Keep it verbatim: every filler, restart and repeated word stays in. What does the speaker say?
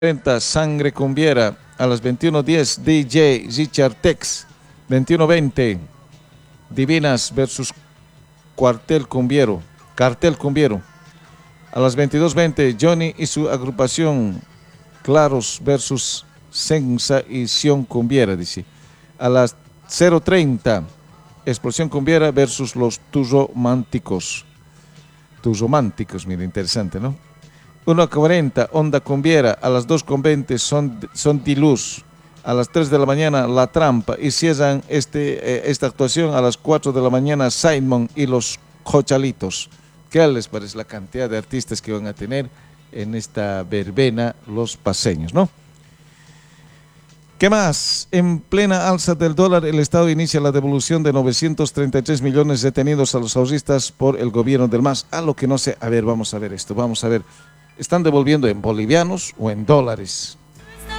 treinta Sangre Cumbiera. A las veintiuno diez D J Richard Tex. veintiuno veinte Divinas versus Cuartel Cumbiero. Cartel Cumbiero. A las veintidós veinte Johnny y su agrupación Claros versus Sensa y Sion Cumbiera, dice. A las cero treinta Explosión Cumbiera versus los Tus Románticos. Tus Románticos, mira, interesante, ¿no? uno cuarenta Onda Cumbiera. A las dos veinte son, son de Luz. A las tres de la mañana La Trampa. Y cierran este, eh, esta actuación a las cuatro de la mañana Simon y los Cochalitos. ¿Qué les parece la cantidad de artistas que van a tener en esta verbena los paseños, no? ¿Qué más? En plena alza del dólar, el Estado inicia la devolución de novecientos treinta y tres millones detenidos a los ahorristas por el gobierno del M A S. A lo que no sé, a ver, vamos a ver esto, vamos a ver. ¿Están devolviendo en bolivianos o en dólares?